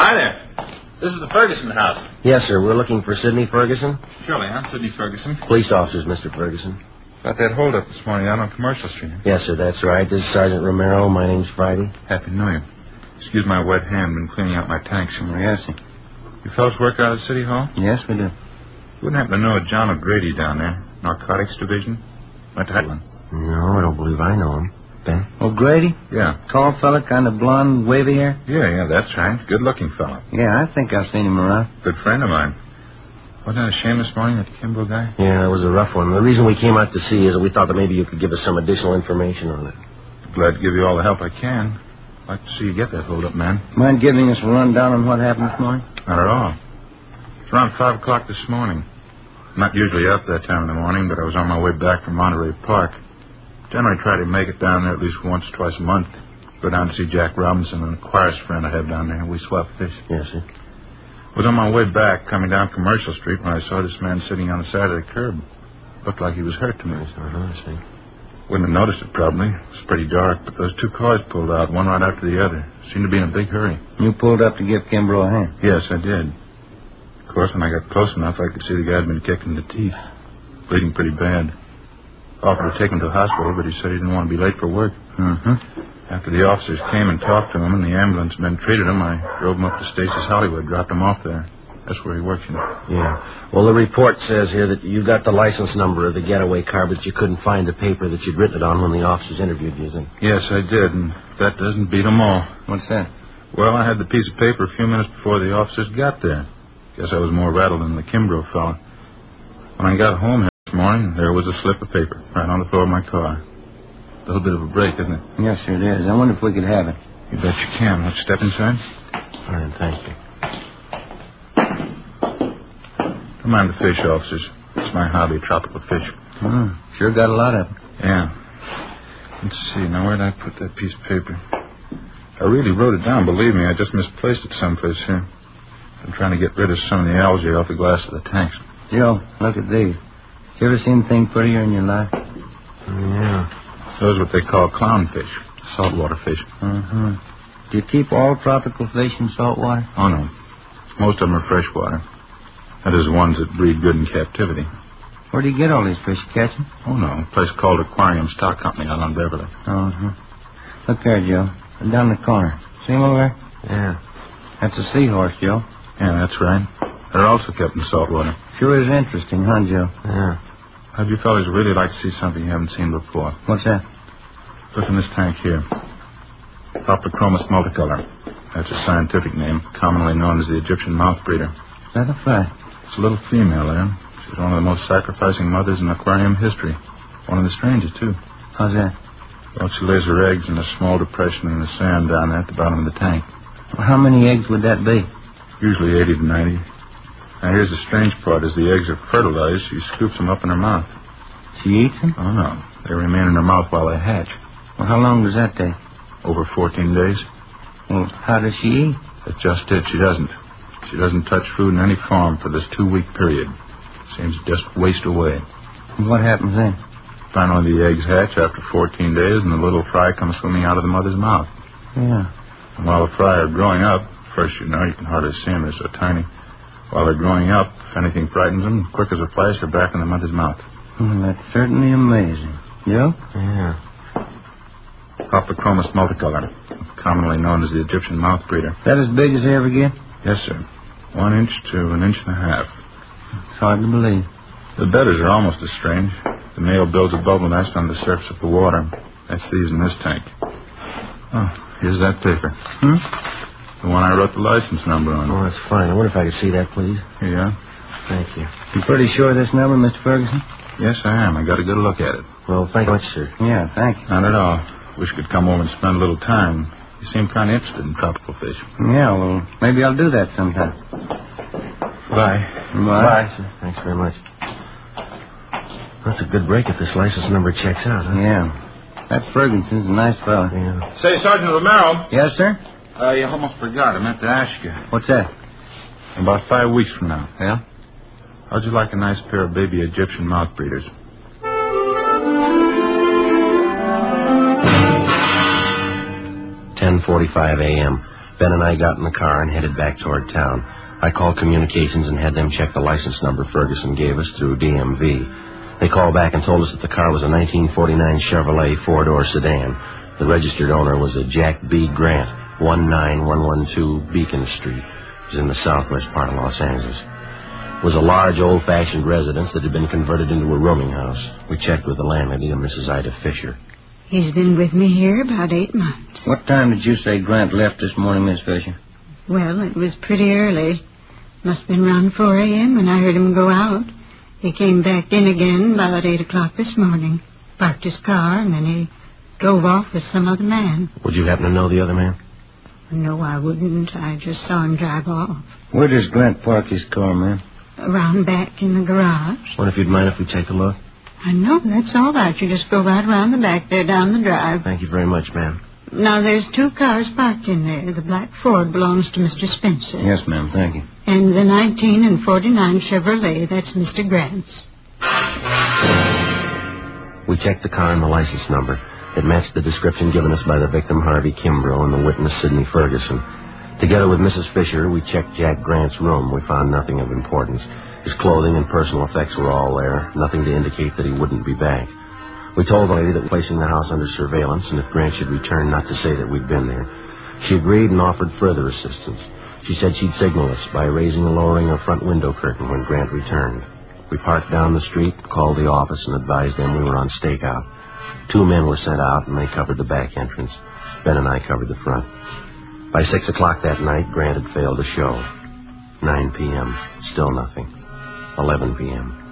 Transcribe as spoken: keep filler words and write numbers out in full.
Hi there. This is the Ferguson house. Yes, sir. We're looking for Sidney Ferguson. Surely, I'm Sidney Ferguson. Police officers, Mister Ferguson. Got that hold-up this morning out on Commercial Street. Yes, sir, that's right. This is Sergeant Romero. My name's Friday. Happy New Year. Excuse my wet hand. Been cleaning out my tanks. Yes, sir. You fellas work out at City Hall? Yes, we do. Wouldn't happen to know a John O'Grady down there, Narcotics Division? Went to Highland. No, I don't believe I know him. Ben? O'Grady? Yeah. Tall fella, kind of blonde, wavy hair? Yeah, yeah, that's right. Good-looking fellow. Yeah, I think I've seen him around. Good friend of mine. Wasn't that a shame this morning, that Kimbrough guy? Yeah, it was a rough one. The reason we came out to see is that we thought that maybe you could give us some additional information on it. Glad to give you all the help I can. I'd like to see you get that hold-up, man. Mind giving us a rundown on what happened this morning? Not at all. It's around five o'clock this morning. Not usually up that time in the morning, but I was on my way back from Monterey Park. Generally try to make it down there at least once, twice a month. Go down to see Jack Robinson, an Aquarius friend I have down there. We swap fish. Yes, sir. I was on my way back, coming down Commercial Street, when I saw this man sitting on the side of the curb. Looked like he was hurt to me. Uh-huh, I see. Wouldn't have noticed it, probably. It was pretty dark, but those two cars pulled out, one right after the other. Seemed to be in a big hurry. You pulled up to give Kimbrough a hand? Yes, I did. Of course, when I got close enough, I could see the guy had been kicked in the teeth. Bleeding pretty bad. Offered to take him to the hospital, but he said he didn't want to be late for work. Mm-hmm. After the officers came and talked to him and the ambulance men treated him, I drove him up to Stacy's Hollywood, dropped him off there. That's where he works, you know. Yeah. Well, the report says here that you got the license number of the getaway car, but you couldn't find the paper that you'd written it on when the officers interviewed you, then? Yes, I did, and that doesn't beat them all. What's that? Well, I had the piece of paper a few minutes before the officers got there. Guess I was more rattled than the Kimbrough fella. When I got home this morning, there was a slip of paper right on the floor of my car. A little bit of a break, isn't it? Yes, sir, it is. I wonder if we could have it. You bet you can. Let's step inside. Fine, thank you. Don't mind the fish, officers. It's my hobby, tropical fish. Mm, sure got a lot of them. Yeah. Let's see. Now, where did I put that piece of paper? I really wrote it down, believe me. I just misplaced it someplace here. I'm trying to get rid of some of the algae off the glass of the tanks. Joe, look at these. You ever seen anything prettier in your life? Yeah. Those are what they call clownfish, saltwater fish. Mm-hmm. Do you keep all tropical fish in salt water? Oh, no. Most of them are freshwater. That is, ones that breed good in captivity. Where do you get all these fish? Catch them? Oh, no. A place called Aquarium Stock Company out on Beverly. Uh-huh. Look there, Joe. Down the corner. See him over there? Yeah. That's a seahorse, Joe. Yeah, that's right. They're also kept in salt water. Sure is interesting, huh, Joe? Yeah. How'd you fellas really like to see something you haven't seen before? What's that? Look in this tank here. Optochromis multicolor. That's a scientific name, commonly known as the Egyptian mouth breeder. Is that a fact? It's a little female there. She's one of the most sacrificing mothers in aquarium history. One of the strangest, too. How's that? Well, she lays her eggs in a small depression in the sand down there at the bottom of the tank. Well, how many eggs would that be? Usually eighty to ninety. Now, here's the strange part. As the eggs are fertilized, she scoops them up in her mouth. She eats them? Oh, no. They remain in her mouth while they hatch. Well, how long does that take? Over fourteen days. Well, how does she eat? That's just it. She doesn't. She doesn't touch food in any form for this two-week period. Seems to just waste away. And what happens then? Finally, the eggs hatch after fourteen days, and the little fry comes swimming out of the mother's mouth. Yeah. And while the fry are growing up, first, you know, you can hardly see them. They're so tiny. While they're growing up, if anything frightens them, quick as a flash, they're back in the mother's mouth. Well, that's certainly amazing. Joe? Yeah. Optochromis multicolor, commonly known as the Egyptian mouth breeder. Is that as big as they ever get? Yes, sir. One inch to an inch and a half. It's hard to believe. The bedders are almost as strange. The male builds a bubble nest on the surface of the water. That's these in this tank. Oh, here's that paper. Hmm? The one I wrote the license number on. Oh, that's fine. I wonder if I could see that, please. Here you are. Thank you. You pretty sure of this number, Mister Ferguson? Yes, I am. I got a good look at it. Well, thank you much, sir. Yeah, thank you. Not at all. Wish you could come over and spend a little time. You seem kind of interested in tropical fish. Yeah, well, maybe I'll do that sometime. Bye. Bye. Bye, sir. Thanks very much. That's a good break if this license number checks out, huh? Yeah. That Ferguson's a nice fellow. Yeah. Say, Sergeant Romero. Yes, sir? Uh, you almost forgot. I meant to ask you. What's that? About five weeks from now. Yeah? How'd you like a nice pair of baby Egyptian mouth breeders? ten forty-five a.m. Ben and I got in the car and headed back toward town. I called communications and had them check the license number Ferguson gave us through D M V. They called back and told us that the car was a nineteen forty-nine Chevrolet four-door sedan. The registered owner was a Jack B. Grant, one nine one one two Beacon Street. It was in the southwest part of Los Angeles. It was a large, old-fashioned residence that had been converted into a rooming house. We checked with the landlady, a Missus Ida Fisher. He's been with me here about eight months. What time did you say Grant left this morning, Miss Fisher? Well, it was pretty early. Must have been around four a.m. when I heard him go out. He came back in again about eight o'clock this morning, parked his car, and then he drove off with some other man. Would you happen to know the other man? No, I wouldn't. I just saw him drive off. Where does Grant park his car, ma'am? Around back in the garage. Wonder if you'd mind if we take a look? I know, that's all right. You just go right around the back there down the drive. Thank you very much, ma'am. Now, there's two cars parked in there. The black Ford belongs to Mister Spencer. Yes, ma'am, thank you. And the nineteen and forty-nine Chevrolet, that's Mister Grant's. We checked the car and the license number. It matched the description given us by the victim, Harvey Kimbrough, and the witness, Sidney Ferguson. Together with Missus Fisher, we checked Jack Grant's room. We found nothing of importance. His clothing and personal effects were all there, nothing to indicate that he wouldn't be back. We told the lady that we were placing the house under surveillance, and if Grant should return, not to say that we'd been there. She agreed and offered further assistance. She said she'd signal us by raising and lowering her front window curtain when Grant returned. We parked down the street, called the office, and advised them we were on stakeout. Two men were sent out, and they covered the back entrance. Ben and I covered the front. By six o'clock that night, Grant had failed to show. Nine p.m., still nothing. Eleven p.m.